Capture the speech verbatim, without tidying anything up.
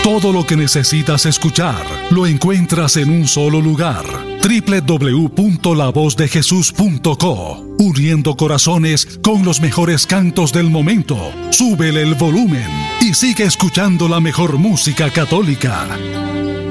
Todo lo que necesitas escuchar lo encuentras en un solo lugar. doble u doble u doble u punto la voz de jesús punto co. Uniendo corazones con los mejores cantos del momento. Súbele el volumen y sigue escuchando la mejor música católica.